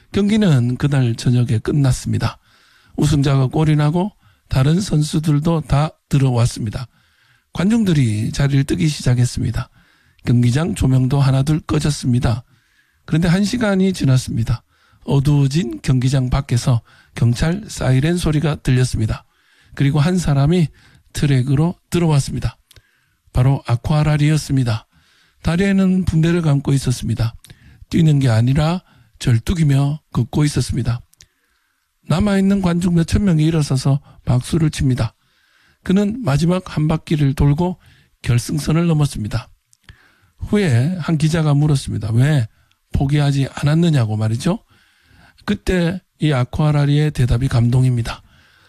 경기는 그날 저녁에 끝났습니다. 우승자가 골이 나고 다른 선수들도 다 들어왔습니다. 관중들이 자리를 뜨기 시작했습니다. 경기장 조명도 하나둘 꺼졌습니다. 그런데 1시간이 지났습니다. 어두워진 경기장 밖에서 경찰 사이렌 소리가 들렸습니다. 그리고 한 사람이 트랙으로 들어왔습니다. 바로 아쿠아라리였습니다. 다리에는 붕대를 감고 있었습니다. 뛰는 게 아니라 절뚝이며 걷고 있었습니다. 남아있는 관중 몇천 명이 일어서서 박수를 칩니다. 그는 마지막 한 바퀴를 돌고 결승선을 넘었습니다. 후에 한 기자가 물었습니다. 왜 포기하지 않았느냐고 말이죠. 그때 이 아쿠아라리의 대답이 감동입니다.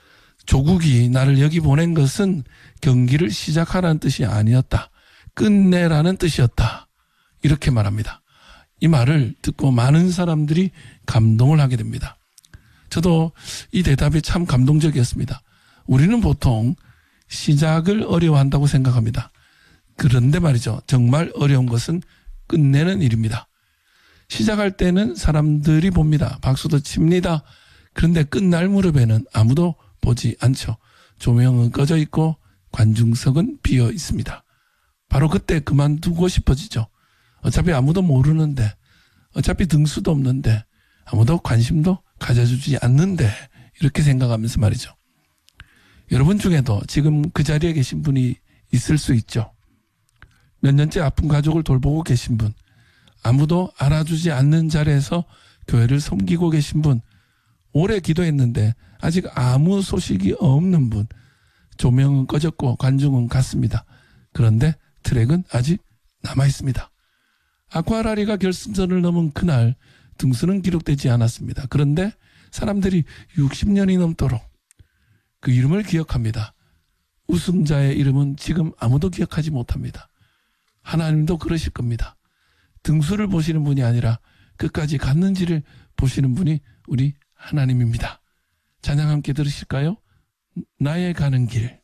조국이 나를 여기 보낸 것은 경기를 시작하라는 뜻이 아니었다. 끝내라는 뜻이었다. 이렇게 말합니다. 이 말을 듣고 많은 사람들이 감동을 하게 됩니다. 저도 이 대답이 참 감동적이었습니다. 우리는 보통 시작을 어려워한다고 생각합니다. 그런데 말이죠. 정말 어려운 것은 끝내는 일입니다. 시작할 때는 사람들이 봅니다. 박수도 칩니다. 그런데 끝날 무렵에는 아무도 보지 않죠. 조명은 꺼져 있고 관중석은 비어 있습니다. 바로 그때 그만두고 싶어지죠. 어차피 아무도 모르는데, 어차피 등수도 없는데, 아무도 관심도 가져주지 않는데, 이렇게 생각하면서 말이죠. 여러분 중에도 지금 그 자리에 계신 분이 있을 수 있죠. 몇 년째 아픈 가족을 돌보고 계신 분, 아무도 알아주지 않는 자리에서 교회를 섬기고 계신 분, 오래 기도했는데 아직 아무 소식이 없는 분, 조명은 꺼졌고 관중은 갔습니다. 그런데 트랙은 아직 남아있습니다. 아쿠아라리가 결승선을 넘은 그날 등수는 기록되지 않았습니다. 그런데 사람들이 60년이 넘도록 그 이름을 기억합니다. 우승자의 이름은 지금 아무도 기억하지 못합니다. 하나님도 그러실 겁니다. 등수를 보시는 분이 아니라 끝까지 갔는지를 보시는 분이 우리 하나님입니다. 찬양 함께 들으실까요? 나의 가는 길.